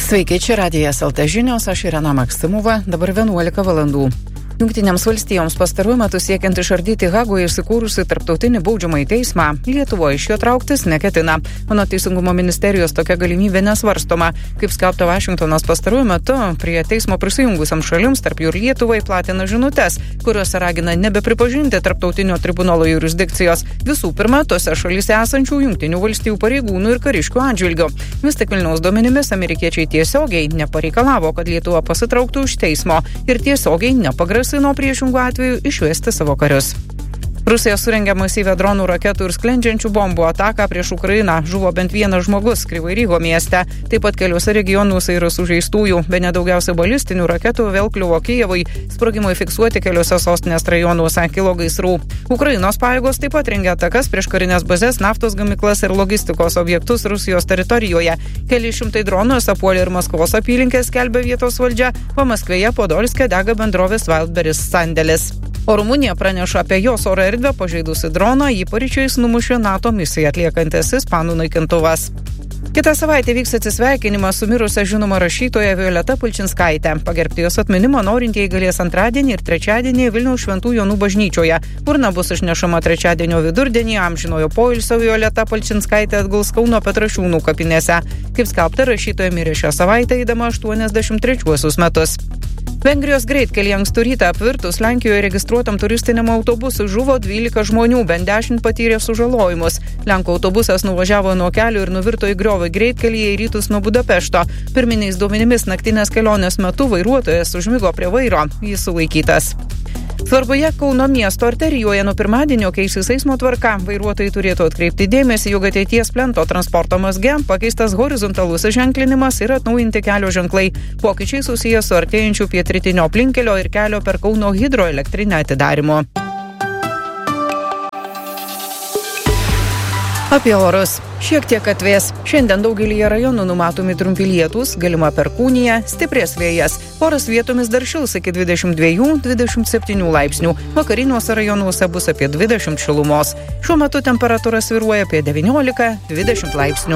Sveiki, čia Radijas LT žinios, aš Irena Maksimova, dabar 11 valandų. Jungtinėms valstijoms pastaruoju metu siekiant išardyti Hagoje įsikūrusi tarptautinį baudžiamąjį teismą, Lietuva iš jo trauktis neketina. Mano Teisingumo ministerijos tokia galimybė nesvarstoma. Kaip skelbta, Vašingtonas pastaruoju metu prie teismo prisijungusiam šalims, tarp jų ir Lietuvai, platina žinutes, kuriuose ragina nebepripažinti tarptautinio tribunolo jurisdikcijos visų pirma tose šalyse esančių Jungtinių valstijų pareigūnų ir kariškių atžvilgiu. Vis tik Vilniaus duomenimis amerikiečiai tiesiogiai nepareikalavo, kad Lietuva pasitrauktų iš teismo ir tiesiogiai nepagrasino priešingų atveju išvesti savo karius. Rusija surengė masyvią dronų, raketų ir sklendžiančių bombų ataką prieš Ukrainą. Žuvo bent vienas žmogus Kryvyj mieste. Taip pat keliuose regionuose yra sužeistųjų. Bene daugiausia balistinių raketų vėl kliuvo Kijevui. Sprogimai fiksuoti keliuose sostinės rajonuose, kilo gaisrų. Ukrainos pajėgos taip pat rengė atakas prieš karinės bazes, naftos gamyklas ir logistikos objektus Rusijos teritorijoje. Keli šimtai dronų apuolė ir Maskvos apylinkės, skelbia vietos valdžia. Pamaskvėje Podolske dega bendrovės Wildberries sandėlis. O Rumunija praneša apie jos oro erdvę pažeidusi droną, jį paryčiais numušė NATO misiją atliekantis ispanų naikintuvas. Kitą savaitę vyks atsisveikinimas su mirusia žinoma rašytoja Violeta Palčinskaitė. Pagerbti jos atminimo norintieji galės antradienį ir trečiadienį Vilniaus Šventų Jonų bažnyčioje. Urna bus išnešama trečiadienio vidurdienį, amžinojo poilsio Violeta Palčinskaitė atguls Kauno Petrašiūnų kapinėse. Kaip skelbta, rašytoja mirė šią savaitę eidama 83 metus. Vengrijos greitkelyje ankstų rytą apvirtus Lenkijoje registruotam turistiniam autobusui žuvo 12 žmonių, bent 10 patyrė sužalojimus. Lenkų autobusas nuvažiavo nuo kelio ir nuvirto į griovį greitkelyje į rytus nuo Budapešto. Pirminiais duomenimis naktinės kelionės metu vairuotojas užmigo prie vairo, jis sulaikytas. Svarboje Kauno miesto arterijoje nuo pirmadienio keisis eismo tvarka. Vairuotojai turėtų atkreipti dėmesį, jog ateities plento transporto mazge pakeistas horizontalus ženklinimas ir atnaujinti kelio ženklai. Pokyčiai susiję su artėjančiu pietrytinio aplinkelio ir kelio per Kauno hidroelektrinę atidarymu. Apie orus. Šiek tiek atvės. Šiandien daugelyje rajonų numatomi trumpi lietūs, galima perkūnija, stiprės vėjas. Oras vietomis dar šils iki 22-27 laipsnių. Vakariniuose rajonuose bus apie 20 šilumos. Šiuo metu temperatūra svyruoja apie 19-20 laipsnių.